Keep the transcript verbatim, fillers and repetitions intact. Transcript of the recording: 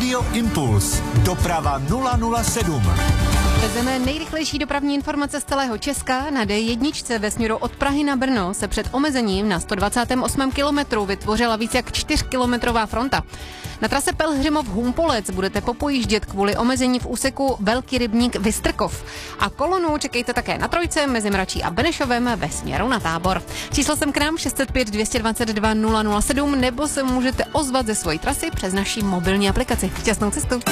Radio Impuls. Doprava nula nula sedm. Vezeme nejrychlejší dopravní informace z celého Česka. Na D jedna ve směru od Prahy na Brno se před omezením na sto dvacátém osmém kilometru vytvořila víc jak čtyřkilometrová fronta. Na trase Pelhřimov-Humpolec budete popojíždět kvůli omezení v úseku Velký rybník Vystrkov. A kolonu čekejte také na trojce mezi Mračí a Benešovem ve směru na Tábor. Číslo sem k nám šest set pět dvě dvacet dva nula nula sedm nebo se můžete ozvat ze svojí trasy přes naší mobilní aplikaci. Šťastnou cestu!